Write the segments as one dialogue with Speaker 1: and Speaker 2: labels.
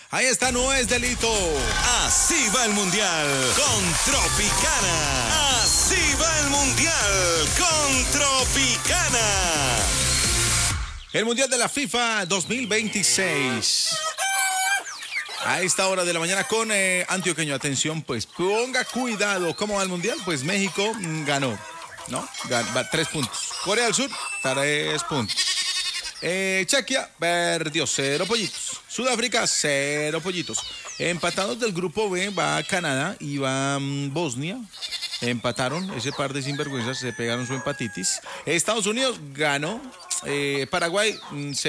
Speaker 1: Ahí está, no es delito.
Speaker 2: Así va el Mundial con Tropicana. Así va el Mundial con Tropicana.
Speaker 1: El Mundial de la FIFA 2026. A esta hora de la mañana con Antioqueño. Atención, pues ponga cuidado. ¿Cómo va el Mundial? Pues México ganó, ¿no? Va 3 puntos. Corea del Sur, 3 puntos. Chequia perdió 0 pollitos. Sudáfrica, 0 pollitos. Empatados del grupo B va Canadá y va Bosnia. Empataron, ese par de sinvergüenzas se pegaron su empatitis. Estados Unidos ganó. Paraguay,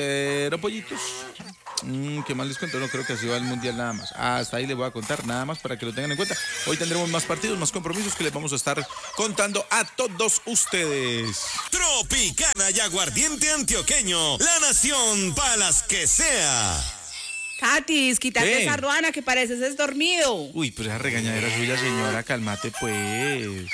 Speaker 1: 0 pollitos. ¿Qué más les cuento? No creo que así va el Mundial nada más. Hasta ahí les voy a contar nada más para que lo tengan en cuenta. Hoy tendremos más partidos, más compromisos que les vamos a estar contando a todos ustedes.
Speaker 2: Tropicana y aguardiente antioqueño. La nación para las que sea.
Speaker 3: Katis, quítate esa ruana que pareces es dormido.
Speaker 1: Uy, pues esa regañadera suya, señora, cálmate pues.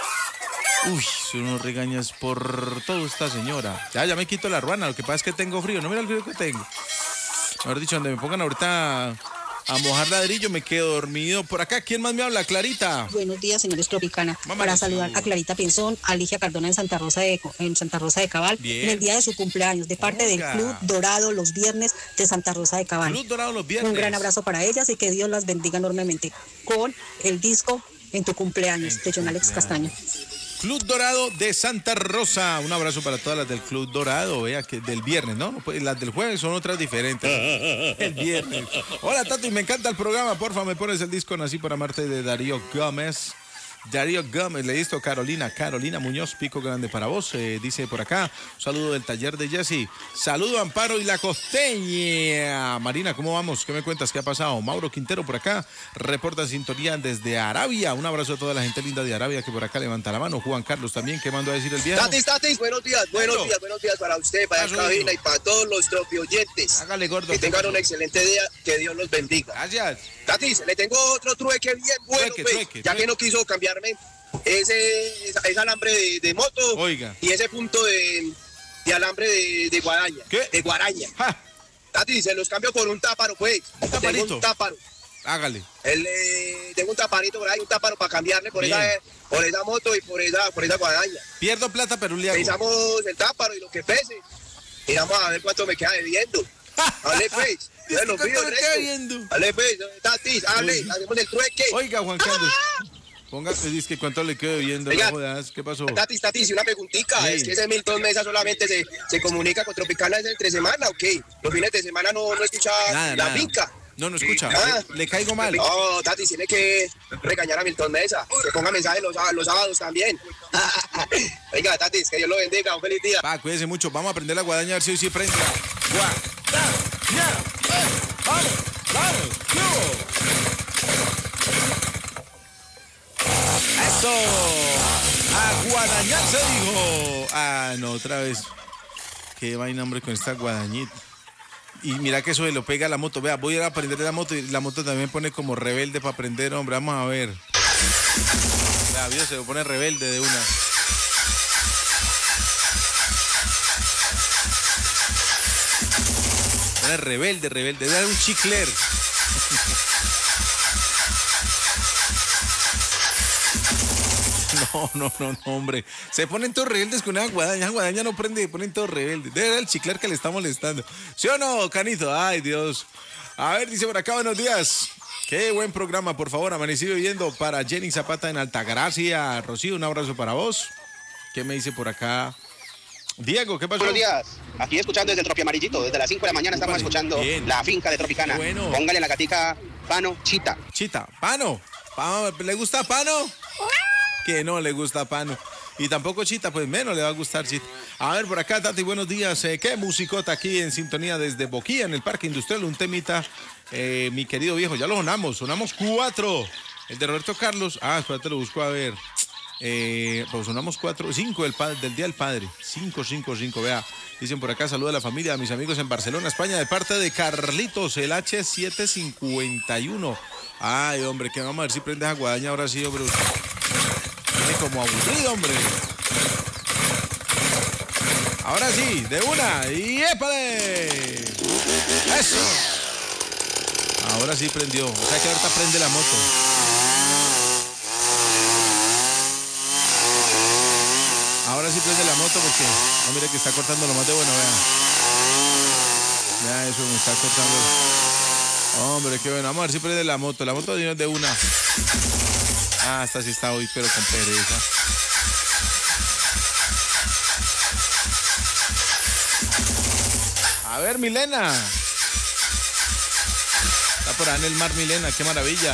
Speaker 1: Uy, son unos regañas por todo esta señora. Ya me quito la ruana, lo que pasa es que tengo frío. No mira el frío que tengo. Mejor dicho, donde me pongan ahorita a mojar ladrillo me quedo dormido. Por acá, ¿quién más me habla? Clarita.
Speaker 4: Buenos días, señores Tropicana. Para saludar a Clarita Pinzón, a Ligia Cardona en Santa Rosa de Cabal,
Speaker 1: bien,
Speaker 4: en el día de su cumpleaños, de parte del Club Dorado los viernes de Santa Rosa de Cabal.
Speaker 1: Club Dorado los viernes.
Speaker 4: Un gran abrazo para ellas y que Dios las bendiga enormemente con el disco En tu cumpleaños de John Alex Castaño.
Speaker 1: Club Dorado de Santa Rosa. Un abrazo para todas las del Club Dorado, vea, que del viernes, ¿no? Pues las del jueves son otras diferentes. El viernes. Hola, Tati, me encanta el programa. Porfa, me pones el disco Nací por amarte de Darío Gómez. Darío Gómez, le listo Carolina Muñoz, pico grande para vos, dice por acá, un saludo del taller de Jessy, saludo Amparo y la Costeña. Marina, ¿cómo vamos? ¿Qué me cuentas? ¿Qué ha pasado? Mauro Quintero por acá, reporta sintonía desde Arabia, un abrazo a toda la gente linda de Arabia que por acá levanta la mano. Juan Carlos también, ¿qué mandó a decir el viejo?
Speaker 5: Tatis, buenos días para usted, para la cabina y para todos los tropioyentes.
Speaker 1: Hágale, gordo.
Speaker 5: Que tengan un excelente día, que Dios los bendiga.
Speaker 1: Gracias.
Speaker 5: Tatis, le tengo otro trueque bien bueno, ya que no quiso cambiarme ese alambre de moto.
Speaker 1: Oiga.
Speaker 5: Y ese punto de alambre de guadaña.
Speaker 1: ¿Qué?
Speaker 5: De guaraña.
Speaker 1: Ja.
Speaker 5: Tatis, se los cambio por un táparo, pues.
Speaker 1: ¿Un taparito?
Speaker 5: Tengo un táparo.
Speaker 1: Hágale.
Speaker 5: Tengo un taparito por ahí, un táparo para cambiarle por esa moto y por esa guadaña.
Speaker 1: Pierdo plata, pero un día.
Speaker 5: Revisamos el táparo y lo que pese. Y vamos a ver cuánto me queda debiendo. Hable pues. Bueno, hable pues, Tatis, hacemos el trueque.
Speaker 1: Oiga, Juan Carlos. Ponga, dice que cuánto le quedo viendo.
Speaker 5: Oiga,
Speaker 1: no jodas, ¿qué pasó?
Speaker 5: Tatis, una preguntita.
Speaker 1: Sí.
Speaker 5: Es que ese Milton Mesa solamente se comunica con Tropicana desde entre semana, ¿ok? Los fines de semana no escucha
Speaker 1: nada.
Speaker 5: finca.
Speaker 1: No escucha. Le caigo mal.
Speaker 5: No, Tatis, tiene que regañar a Milton Mesa. Que ponga mensajes los sábados también. Oiga, Tatis, que Dios lo bendiga. Un feliz día.
Speaker 1: Cuídese mucho. Vamos a aprender la guadaña a ver si hoy sí prende. ¡Vamos! ¡Eso! ¡A guadañar se dijo! No, otra vez. Qué vaina, hombre, con esta guadañita. Y mira que eso se lo pega a la moto. Vea, voy a ir a aprender la moto y la moto también pone como rebelde para aprender, hombre. Vamos a ver. Vea, Dios, se lo pone rebelde de una. Pone rebelde. Dale un chicler. No, hombre. Se ponen todos rebeldes con una guadaña. La guadaña no prende, ponen todos rebeldes. Debe ser el chicler que le está molestando. ¿Sí o no, Canito? Ay, Dios. A ver, dice por acá, buenos días. Qué buen programa, por favor. Amanecí viviendo para Jenny Zapata en Altagracia. Rocío, un abrazo para vos. ¿Qué me dice por acá? Diego, ¿qué pasó?
Speaker 6: Buenos días. Aquí escuchando desde el Tropi Amarillito. Desde las 5 de la mañana estamos escuchando la finca de Tropicana.
Speaker 1: Bueno.
Speaker 6: Póngale la gatica Pano Chita.
Speaker 1: Pano. ¿Le gusta Pano? Que no le gusta Pano. Y tampoco Chita, pues menos le va a gustar Chita. A ver, por acá, Tati, buenos días. Qué musicota aquí en sintonía desde Boquía, en el Parque Industrial. Un temita, mi querido viejo. Ya lo sonamos 4. El de Roberto Carlos. Espérate, lo busco a ver. Pues sonamos 5 del Día del Padre. 5. Vea, dicen por acá, saluda a la familia, a mis amigos en Barcelona, España, de parte de Carlitos, el H751. Ay, hombre, que vamos a ver si prende esa guadaña ahora sí, hombre. Viene como aburrido, hombre. Ahora sí, de una. ¡Y épale! ¡Eso! Ahora sí prendió. O sea que ahorita prende la moto. Ahora sí prende la moto porque... No, mire que está cortando lo más de bueno, vea. Vea eso, me está cortando. Hombre, qué bueno. Vamos a ver si prende la moto. La moto de una. Ah, esta sí está hoy, pero con pereza. A ver, Milena. Está por ahí en el mar, Milena. Qué maravilla.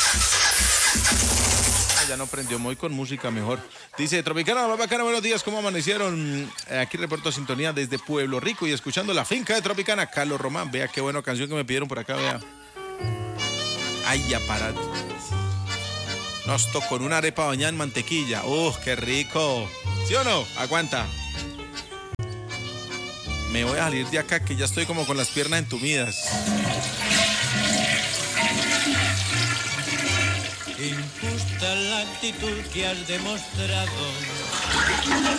Speaker 1: Ah, ya no prendió. Muy con música mejor. Dice, Tropicana, más bacana, buenos días. ¿Cómo amanecieron? Aquí reporto sintonía desde Pueblo Rico y escuchando la finca de Tropicana. Carlos Román. Vea qué buena canción que me pidieron por acá, vea. Ay, aparato. Nos tocó con una arepa bañada en mantequilla. ¡Qué rico! ¿Sí o no? Aguanta. Me voy a salir de acá que ya estoy como con las piernas entumidas.
Speaker 7: Injusta la actitud que has demostrado.